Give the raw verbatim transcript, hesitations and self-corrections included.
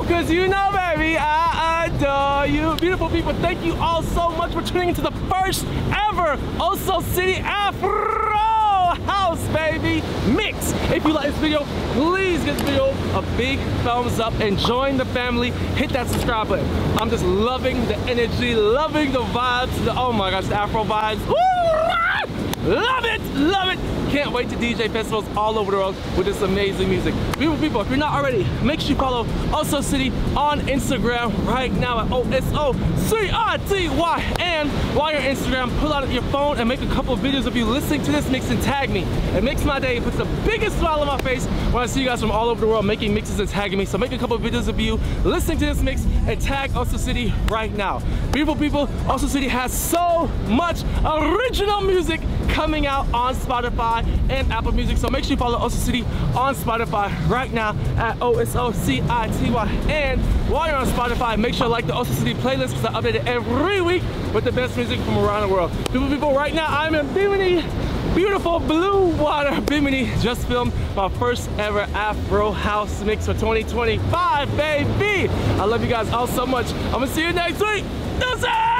Cause you know, baby, I adore you. Beautiful people, thank you all so much for tuning into the first ever Oso City Afro House, baby, mix. If you like this video, please give this video a big thumbs up and join the family. Hit that subscribe button. I'm just loving the energy, loving the vibes, the, oh my gosh, the Afro vibes. Woo! Love it, love it. Can't wait to D J festivals all over the world with this amazing music. Beautiful people, if you're not already, make sure you follow Oso City on Instagram right now at O S O C I T Y. And while you're on Instagram, pull out your phone and make a couple of videos of you listening to this mix and tag me. It makes my day. It puts the biggest smile on my face when I see you guys from all over the world making mixes and tagging me. So make a couple of videos of you listening to this mix and tag Oso City right now. Beautiful people, Oso City has so much original music coming out on Spotify and Apple Music. So make sure you follow Oso City on Spotify right now at O S O C I T Y. And while you're on Spotify, make sure to like the Oso City playlist because I update it every week with the best music from around the world. Beautiful people, right now I'm in Bimini, beautiful blue water, Bimini. Just filmed my first ever Afro House mix for twenty twenty-five, baby. I love you guys all so much. I'm gonna see you next week. Deuces!